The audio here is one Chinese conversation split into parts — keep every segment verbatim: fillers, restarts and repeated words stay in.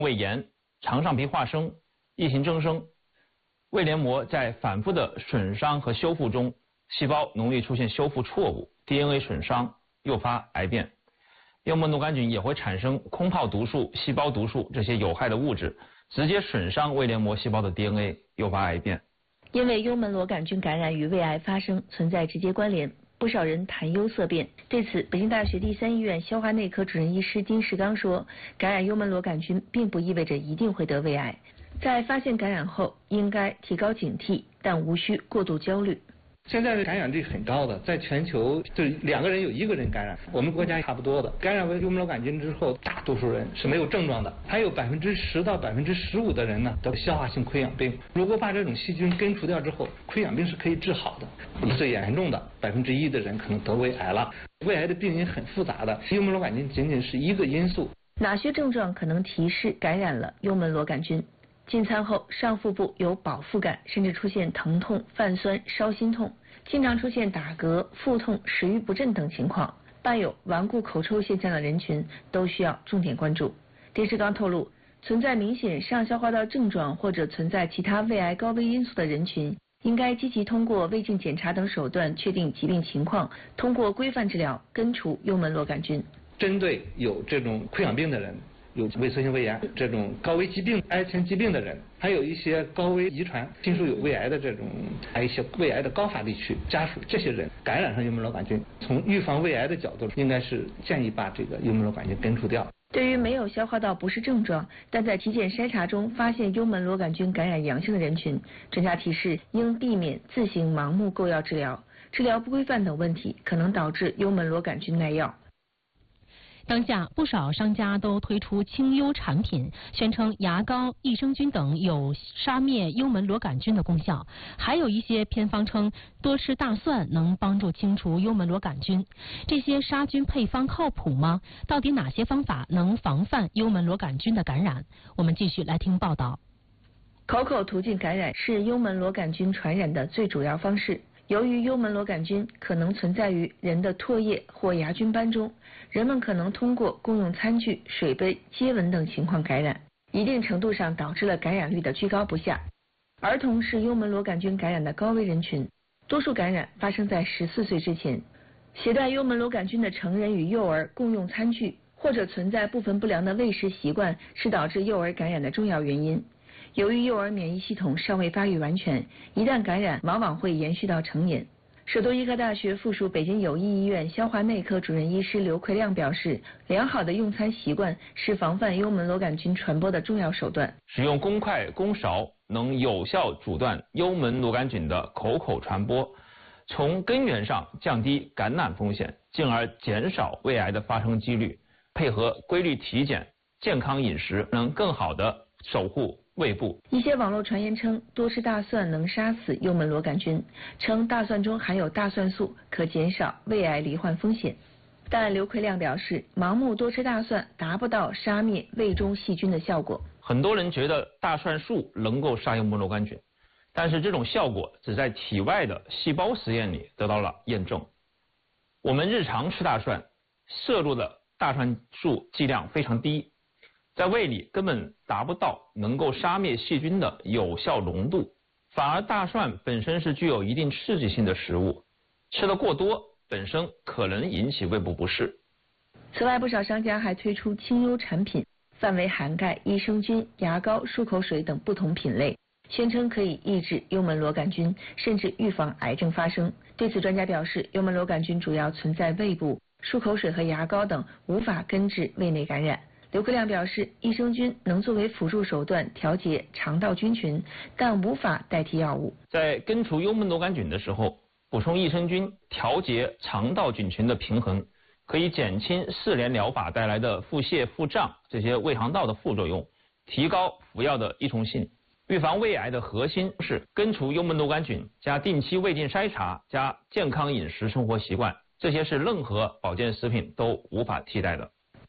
胃炎、肠上皮化生、异形增生。胃黏膜在反复的损伤和修复中，细胞容易出现修复错误、D N A 损伤，诱发癌变。幽门螺杆菌也会产生空泡毒素、细胞毒素这些有害的物质，直接损伤胃黏膜细胞的 D N A， 诱发癌变。 因为幽门螺杆菌感染与胃癌发生存在直接关联，不少人谈忧色变。对此，北京大学第三医院消化内科主任医师丁世刚说，感染幽门螺杆菌并不意味着一定会得胃癌，在发现感染后应该提高警惕，但无需过度焦虑。 现在的感染率很高的，在全球就两个人有一个人感染，我们国家差不多的。感染为幽门螺杆菌之后，大多数人是没有症状的，还有百分之十到百分之十五的人呢得消化性溃疡病。如果把这种细菌根除掉之后，溃疡病是可以治好的。最严重的百分之一的人可能得胃癌了。胃癌的病因很复杂的，幽门螺杆菌仅仅是一个因素。 哪些症状可能提示感染了幽门螺杆菌？进餐后上腹部有饱腹感，甚至出现疼痛、泛酸、烧心痛，经常出现打嗝、腹痛、食欲不振等情况，伴有顽固口臭现象的人群都需要重点关注。丁世刚透露，存在明显上消化道症状或者存在其他胃癌高危因素的人群，应该积极通过胃镜检查等手段确定疾病情况，通过规范治疗根除幽门螺杆菌。 针对有这种溃疡病的人，有萎缩性胃炎这种高危疾病、癌前疾病的人，还有一些高危遗传亲属有胃癌的这种，还有一些胃癌的高发地区家属，这些人感染上幽门螺杆菌，从预防胃癌的角度，应该是建议把这个幽门螺杆菌根除掉。 对于没有消化道不适症状，但在体检筛查中发现幽门螺杆菌感染阳性的人群，专家提示应避免自行盲目购药治疗，治疗不规范等问题可能导致幽门螺杆菌耐药。 当下不少商家都推出清幽产品，宣称牙膏、益生菌等有杀灭幽门螺杆菌的功效，还有一些偏方称多吃大蒜能帮助清除幽门螺杆菌。这些杀菌配方靠谱吗？到底哪些方法能防范幽门螺杆菌的感染？我们继续来听报道。 口口途径感染是幽门螺杆菌传染的最主要方式。由于幽门螺杆菌可能存在于人的唾液或牙菌斑中，人们可能通过共用餐具、水杯、接吻等情况感染，一定程度上导致了感染率的居高不下。儿童是幽门螺杆菌感染的高危人群，多数感染发生在十四岁之前。携带幽门螺杆菌的成人与幼儿共用餐具，或者存在部分不良的喂食习惯，是导致幼儿感染的重要原因。由于幼儿免疫系统尚未发育完全，一旦感染往往会延续到成年。首都医科大学附属北京友谊医院消化内科主任医师刘奎亮表示，良好的用餐习惯是防范幽门螺杆菌传播的重要手段。 使用公筷公勺能有效阻断幽门螺杆菌的口口传播，从根源上降低感染风险，进而减少胃癌的发生几率。配合规律体检、健康饮食，能更好地守护胃部。 一些网络传言称多吃大蒜能杀死幽门螺杆菌，称大蒜中含有大蒜素，可减少胃癌罹患风险。但刘奎亮表示，盲目多吃大蒜达不到杀灭胃中细菌的效果。 很多人觉得大蒜素能够杀幽门螺杆菌，但是这种效果只在体外的细胞实验里得到了验证。我们日常吃大蒜，摄入的大蒜素剂量非常低，在胃里根本达不到能够杀灭细菌的有效浓度，反而大蒜本身是具有一定刺激性的食物，吃得过多本身可能引起胃部不适。 此外，不少商家还推出清幽产品，范围涵盖益生菌、牙膏、漱口水等不同品类，宣称可以抑制幽门螺杆菌，甚至预防癌症发生。对此，专家表示，幽门螺杆菌主要存在胃部，漱口水和牙膏等无法根治胃内感染。刘奎亮表示，益生菌能作为辅助手段调节肠道菌群，但无法代替药物。 在根除幽门螺杆菌的时候，补充益生菌调节肠道菌群的平衡，可以减轻四联疗法带来的腹泻、腹胀这些胃肠道的副作用，提高服药的依从性。预防胃癌的核心是根除幽门螺杆菌加定期胃镜筛查加健康饮食生活习惯，这些是任何保健食品都无法替代的。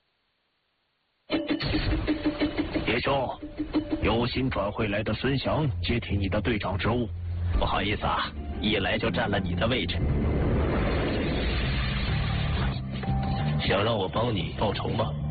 叶兄，有新转会来的孙翔接替你的队长职务。不好意思啊，一来就占了你的位置。想让我帮你报仇吗？